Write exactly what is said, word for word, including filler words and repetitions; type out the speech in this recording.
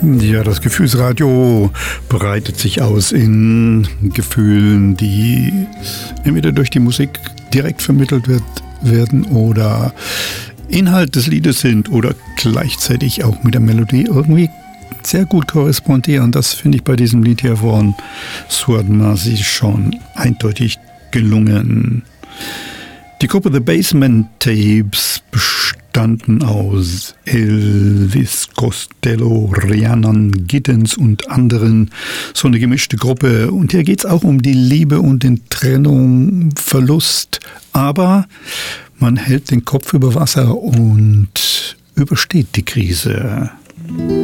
Ja, das Gefühlsradio breitet sich aus in Gefühlen, die entweder durch die Musik direkt vermittelt wird, werden oder Inhalt des Liedes sind oder gleichzeitig auch mit der Melodie irgendwie sehr gut korrespondieren. Das finde ich bei diesem Lied hier von Stuart Massey schon eindeutig gelungen. Die Gruppe The Basement Tapes bestanden aus Elvis Costello, Rhiannon Giddens und anderen. So eine gemischte Gruppe. Und hier geht es auch um die Liebe und den Trennung, Verlust. Aber man hält den Kopf über Wasser und übersteht die Krise.